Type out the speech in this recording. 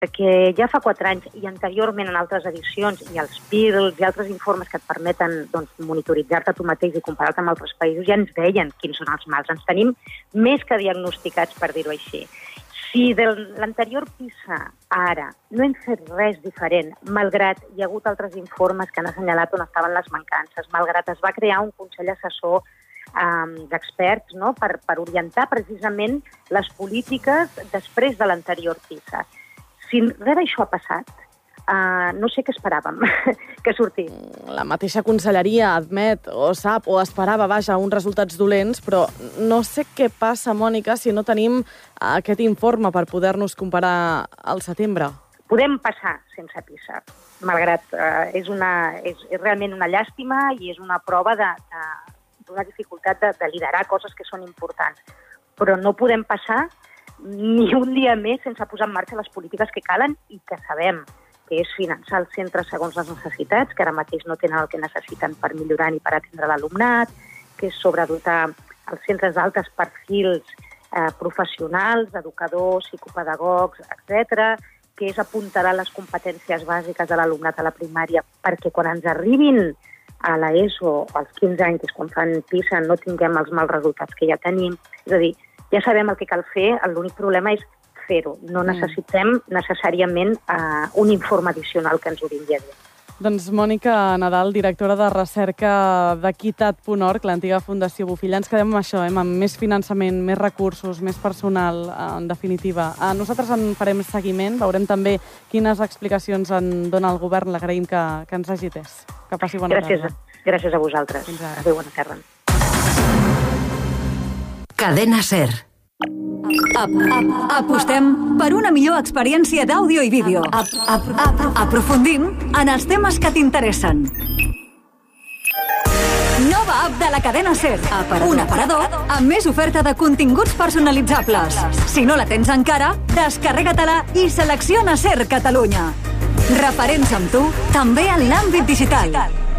perquè ja fa 4 anys i anteriorment en altres edicions i els PIRLs i altres informes que et permeten monitoritzar-te tu mateix i comparar-te amb altres països ja ens deien quins són els mals. Ens tenim més que diagnosticats, per dir-ho així. Si de l'anterior PISA a ara no hem fet res diferent, malgrat hi ha hagut altres informes que han assenyalat on estaven les mancances, malgrat es va crear un consell assessor d'experts, no?, per orientar precisament les polítiques després de l'anterior PISA. Si res d'això ha passat, no sé què esperàvem que sortís. La mateixa conselleria admet o sap o esperava, uns resultats dolents, però no sé què passa, Mònica, si no tenim aquest informe per poder-nos comparar al setembre. Podem passar sense PISA, malgrat és realment una llàstima i és una prova d'una dificultat de liderar coses que són importants. Però no podem passar ni un dia més sense posar en marxa les polítiques que calen i que sabem, que és finançar els centres segons les necessitats, que ara mateix no tenen el que necessiten per millorar ni per atendre l'alumnat, que és sobredotar els centres d'altes perfils professionals, educadors, psicopedagogs, etc., que és apuntalar les competències bàsiques de l'alumnat a la primària perquè quan ens arribin a l'ESO als 15 anys, que és quan fan PISA, no tinguem els mals resultats que ja tenim. És a dir, ja sabem el que cal fer, l'únic problema és fer-ho. No necessitem necessàriament un informe addicional que ens ho vingui a dir. Doncs Mònica Nadal, directora de recerca d'Equitat.org, l'antiga Fundació Bofill. Ens quedem amb això, amb més finançament, més recursos, més personal, en definitiva. Nosaltres en farem seguiment, veurem també quines explicacions en dona el govern. L'agraïm que ens hagi atès. Que passi bona tarda. Gràcies a vosaltres. Adéu, bona tarda. Cadena SER. Apostem per una millor experiència d'àudio i vídeo. Aprofundim en els temes que t'interessen. Nova app de la cadena SER. Un aparador amb més oferta de continguts personalitzables. Si no la tens encara, descarrega-te-la i selecciona SER Catalunya. Referents amb tu, també en l'àmbit digital.